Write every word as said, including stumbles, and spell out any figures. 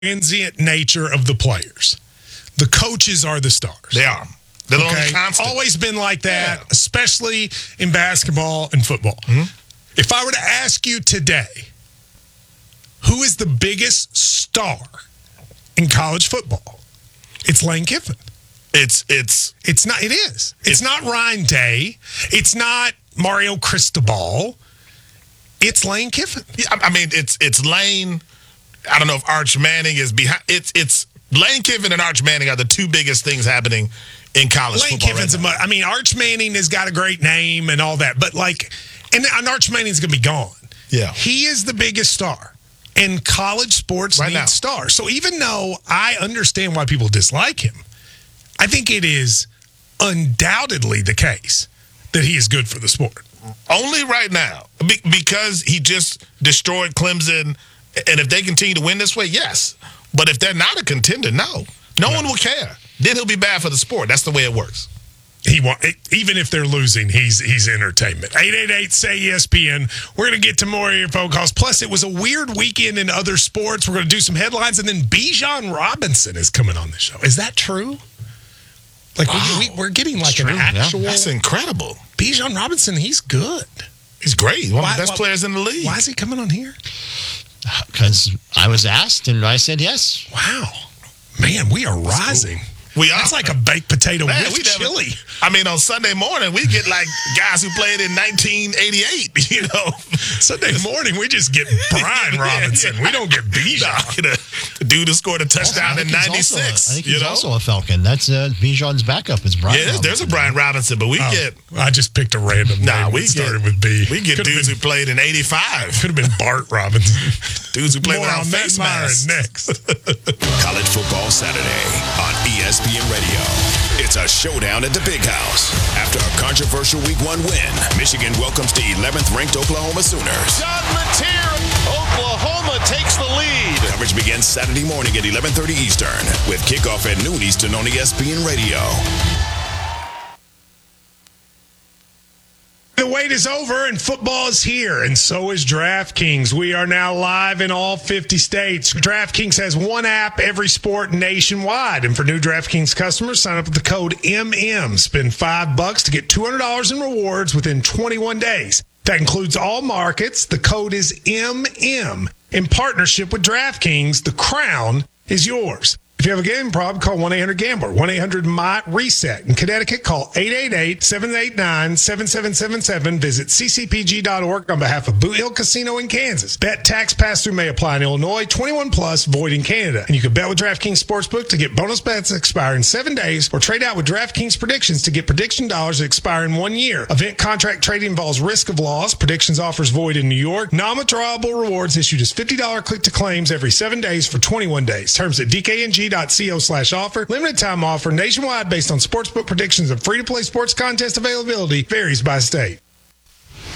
transient nature of the players. The coaches are the stars. They are. They're the okay? only constant. Always been like that, Yeah. especially in basketball and football. Mm-hmm. If I were to ask you today, who is the biggest star in college football? It's Lane Kiffin. It's it's It's not. It is. It's, it's not Ryan Day. It's not Mario Cristobal. It's Lane Kiffin. I, I mean, it's it's Lane. I don't know if Arch Manning is behind. It's it's Lane Kiffin and Arch Manning are the two biggest things happening in college Lane football. Kiffin's right a. I mean, Arch Manning has got a great name and all that, but like, and, and Arch Manning's gonna be gone. Yeah, he is the biggest star. And college sports right need now. stars. So even though I understand why people dislike him, I think it is undoubtedly the case that he is good for the sport. Only right now. Be- because he just destroyed Clemson. And if they continue to win this way, yes. But if they're not a contender, no. No, no. one will care. Then he'll be bad for the sport. That's the way it works. He want, even if they're losing, he's he's entertainment. eight eight eight, S A Y, E S P N. We're going to get to more of your phone calls. Plus, it was a weird weekend in other sports. We're going to do some headlines, and then Bijan Robinson is coming on the show. Is that true? Like, wow. we, we, we're getting like That's an true. actual... Yeah. That's incredible. Bijan Robinson, he's good. He's great. One why, of the best why, players in the league. Why is he coming on here? Because I was asked, and I said yes. Wow. Man, we are rising. Cool. We are. That's like a baked potato Man, with we never, chili. I mean, on Sunday morning, we get like guys who played in nineteen eighty-eight, you know. Sunday morning, we just get Brian Robinson. We don't get Bijan. Get a dude who scored a touchdown also, in ninety-six. Also, I think he's you know? also a Falcon. That's uh, Bijan's backup is Brian Yeah, Robinson. there's a Brian Robinson, but we oh, get... I just picked a random nah, name we that started with B. We get Could've dudes been, who played in eighty-five. Could have been Bart Robinson. Dudes who played More without on face Matt masks. next. College Football Saturday on E S P N Radio. It's a showdown at the Big House. After a controversial Week One win, Michigan welcomes the eleventh-ranked Oklahoma Sooners. John Mateer, Oklahoma takes the lead. Coverage begins Saturday morning at eleven thirty Eastern with kickoff at noon Eastern on E S P N Radio. The wait is over and football is here, and so is DraftKings. We are now live in all fifty states. DraftKings has one app, every sport nationwide. And for new DraftKings customers, sign up with the code M M. Spend five bucks to get two hundred dollars in rewards within twenty-one days. That includes all markets. The code is M M. In partnership with DraftKings, the crown is yours. If you have a gambling problem, call one eight hundred gambler, one eight hundred M Y reset. In Connecticut, call eight eight eight, seven eight nine, seven seven seven seven. Visit c c p g dot org on behalf of Boot Hill Casino in Kansas. Bet tax pass-through may apply in Illinois, twenty-one plus, void in Canada. And you can bet with DraftKings Sportsbook to get bonus bets that expire in seven days or trade out with DraftKings Predictions to get prediction dollars that expire in one year. Event contract trading involves risk of loss. Predictions offers void in New York. Non-withdrawable rewards issued as fifty dollars click to claims every seven days for twenty-one days. Terms at d k n g dot co slash offer. Limited time offer nationwide based on sportsbook predictions and free-to-play sports contest availability varies by state.